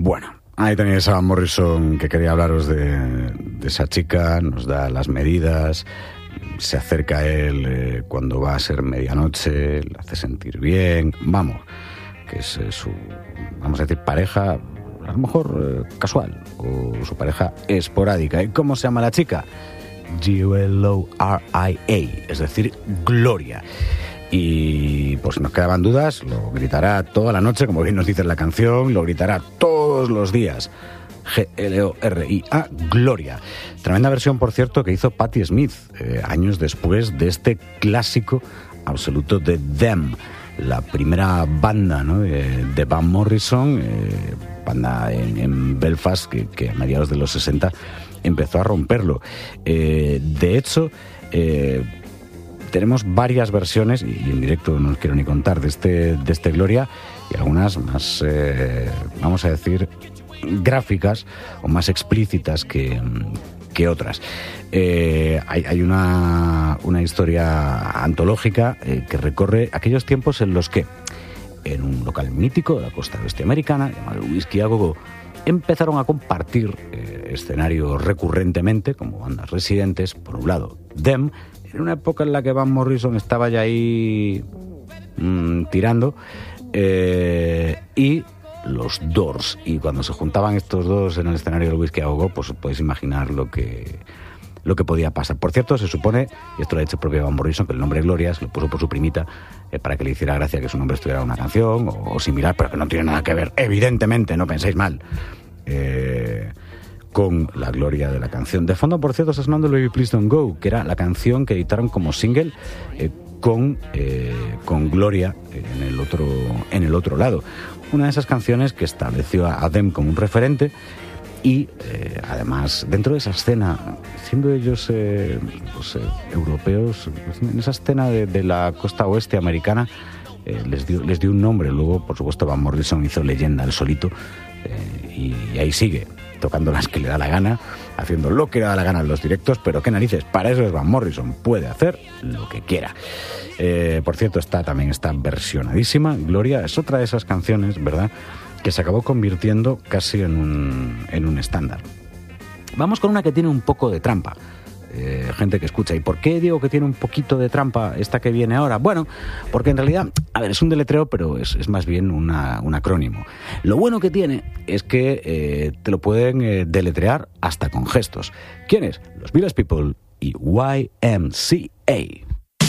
Bueno, ahí tenéis a Van Morrison, que quería hablaros de esa chica, nos da las medidas, se acerca a él cuando va a ser medianoche, le hace sentir bien, vamos, que es su, vamos a decir, pareja, a lo mejor casual, o su pareja esporádica. ¿Y cómo se llama la chica? Gloria, es decir, Gloria. Y por si nos quedaban dudas, lo gritará toda la noche, como bien nos dice la canción, lo gritará todos los días. Gloria, Gloria. Tremenda versión, por cierto, que hizo Patti Smith años después de este clásico absoluto de Them, la primera banda, ¿no?, de Van Morrison, banda en Belfast que a mediados de los 60 empezó a romperlo. De hecho, tenemos varias versiones, y en directo no os quiero ni contar, de este Gloria, y algunas más, vamos a decir, gráficas o más explícitas que otras. Hay una historia antológica que recorre aquellos tiempos en los que, en un local mítico de la costa oeste americana, llamado Whisky a Go Go, empezaron a compartir escenario recurrentemente como bandas residentes. Por un lado, Them, en una época en la que Van Morrison estaba ya ahí tirando, y los Doors. Y cuando se juntaban estos dos en el escenario del Whisky a Go Go, pues os podéis imaginar lo que podía pasar. Por cierto, se supone, y esto lo ha dicho el propio Van Morrison, que el nombre Gloria se lo puso por su primita para que le hiciera gracia que su nombre estuviera en una canción o similar, pero que no tiene nada que ver, evidentemente, no penséis mal, con la gloria de la canción. De fondo, por cierto, está sonando Baby Please Don't Go, que era la canción que editaron como single con Gloria en el otro lado. Una de esas canciones que estableció a Them como un referente. Y además, dentro de esa escena, siendo ellos europeos, en esa escena de la costa oeste americana, les dio un nombre. Luego, por supuesto, Van Morrison hizo leyenda él solito, y ahí sigue, tocando las que le da la gana, haciendo lo que le da la gana en los directos, pero qué narices, para eso es Van Morrison, puede hacer lo que quiera. Por cierto, también está versionadísima. Gloria es otra de esas canciones, ¿verdad?, que se acabó convirtiendo casi en un estándar. Vamos con una que tiene un poco de trampa. Gente que escucha. ¿Y por qué digo que tiene un poquito de trampa esta que viene ahora? Bueno, porque en realidad, a ver, es un deletreo, pero es más bien un acrónimo. Lo bueno que tiene es que te lo pueden deletrear hasta con gestos. ¿Quiénes? Los Village People y YMCA.